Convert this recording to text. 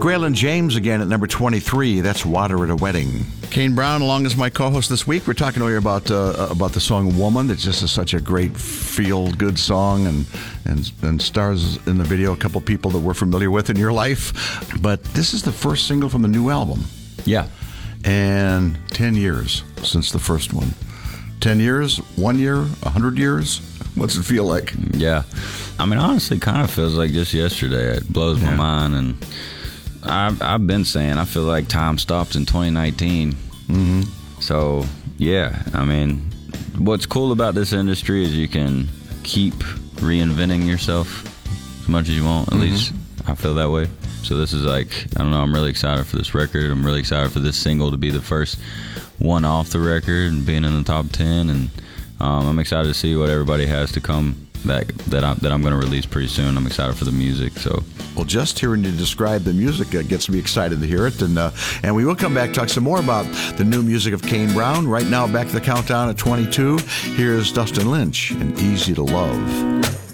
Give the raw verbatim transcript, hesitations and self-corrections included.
Graylin James again at number twenty-three. That's Water at a Wedding. Kane Brown along as my co-host this week. We're talking earlier about uh, about the song Woman. That just is such a great feel-good song and, and, and stars in the video a couple people that we're familiar with in your life. But this is the first single from the new album. Yeah. And ten years since the first one. ten years, one year, a hundred years? What's it feel like? Yeah. I mean, honestly, kind of feels like just yesterday. It blows my yeah. mind. And I've, I've been saying, I feel like time stopped in twenty nineteen. Mm-hmm. So, yeah. I mean, what's cool about this industry is you can keep reinventing yourself as much as you want. At mm-hmm. least I feel that way. So this is like, I don't know, I'm really excited for this record. I'm really excited for this single to be the first one off the record and being in the top ten. And um, I'm excited to see what everybody has to come back that I'm, that I'm going to release pretty soon. I'm excited for the music. So, well, just hearing you describe the music uh, gets me excited to hear it. And uh, and we will come back, talk some more about the new music of Kane Brown. Right now, back to the countdown at twenty-two. Here's Dustin Lynch and Easy to Love.